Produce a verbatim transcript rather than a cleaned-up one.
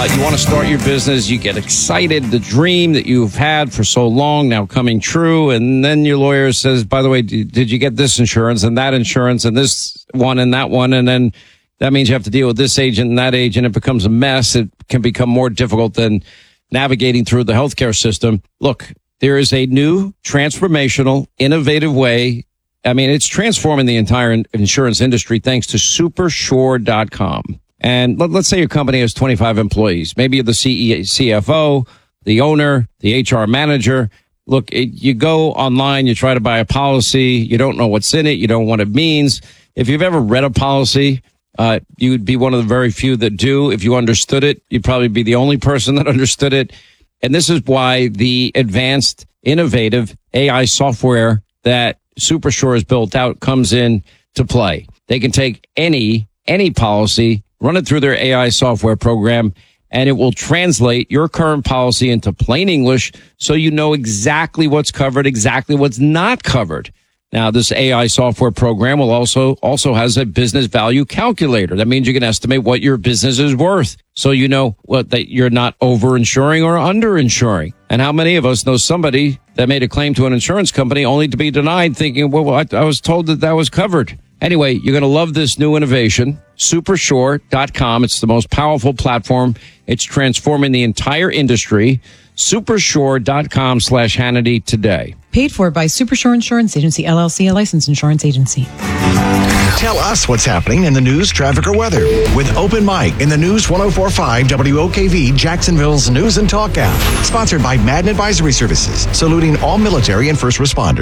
You want to start your business, you get excited, the dream that you've had for so long now coming true, and then your lawyer says, by the way, did you get this insurance and that insurance and this one and that one, and then that means you have to deal with this agent and that agent. It becomes a mess. It can become more difficult than navigating through the healthcare system. Look, there is a new transformational, innovative way. I mean, it's transforming the entire insurance industry thanks to super sure dot com. And let, let's say your company has twenty-five employees. Maybe you're the C E O, C F O, the owner, the H R manager. Look, it, you go online, you try to buy a policy. You don't know what's in it. You don't know what it means. If you've ever read a policy, uh, you would be one of the very few that do. If you understood it, you'd probably be the only person that understood it. And this is why the advanced, innovative A I software that SuperSure has built out comes in to play. They can take any, any policy, run it through their A I software program, and it will translate your current policy into plain English so you know exactly what's covered, exactly what's not covered. Now, this A I software program will also also has a business value calculator. That means you can estimate what your business is worth, so you know what that you're not over-insuring or under-insuring. And how many of us know somebody that made a claim to an insurance company only to be denied, thinking, well, I, I was told that that was covered. Anyway, you're going to love this new innovation, super sure dot com. It's the most powerful platform. It's transforming the entire industry. super sure dot com slash Hannity today. Paid for by SuperSure Insurance Agency, L L C, a licensed insurance agency. Tell us what's happening in the news, traffic, or weather with Open Mic in the News one oh four point five W O K V, Jacksonville's News and Talk app. Sponsored by Madden Advisory Services, saluting all military and first responders.